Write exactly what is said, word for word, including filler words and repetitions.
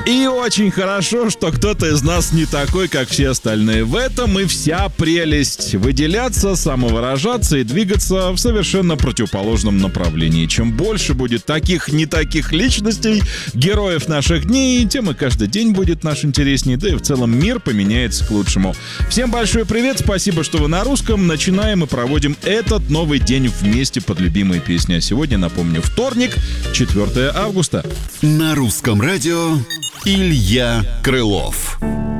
И очень хорошо, что кто-то из нас не такой, как все остальные. В этом и вся прелесть. Выделяться, самовыражаться и двигаться в совершенно противоположном направлении. Чем больше будет таких не таких личностей, героев наших дней, тем и каждый день будет наш интереснее, да и в целом мир поменяется к лучшему. Всем большой привет, спасибо, что вы на русском. Начинаем и проводим этот новый день вместе под любимые песни. А сегодня, напомню, вторник, четвёртое августа. На русском радио Илья Крылов.